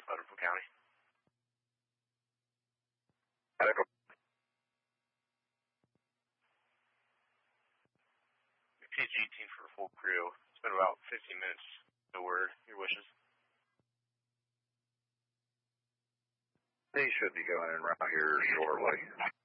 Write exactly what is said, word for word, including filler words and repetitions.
Butterfield County. Medical. P G eighteen for a full crew. It's been about fifteen minutes. No word. Your wishes. He should be going in around here shortly.